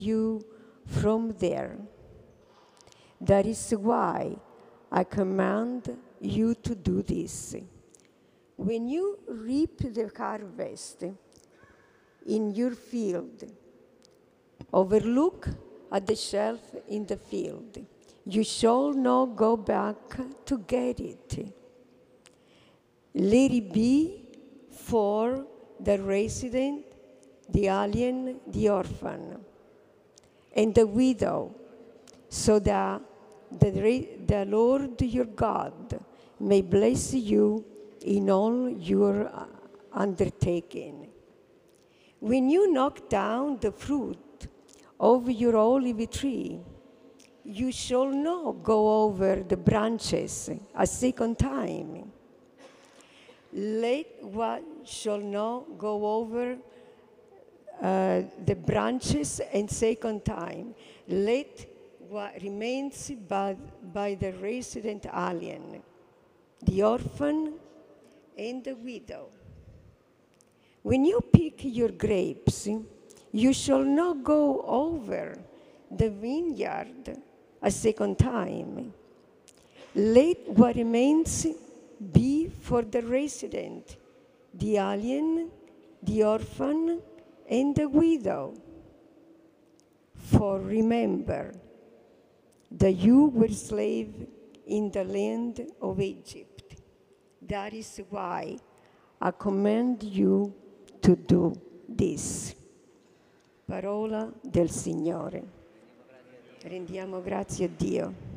you from there. That is why I command you to do this. When you reap the harvest in your field, overlook at the shelf in the field. You shall not go back to get it. Let it be for the resident, the alien, the orphan, and the widow, so that the Lord your God may bless you in all your undertaking. When you knock down the fruit of your olive tree, you shall not go over the branches a second time. Let what shall not go over the branches a second time. Let what remains by the resident alien, the orphan, and the widow. When you pick your grapes, you shall not go over the vineyard a second time. Let what remains be for the resident, the alien, the orphan, and the widow. For remember that you were slaves in the land of Egypt. That is why I command you to do this. Parola del Signore. Rendiamo grazie a Dio.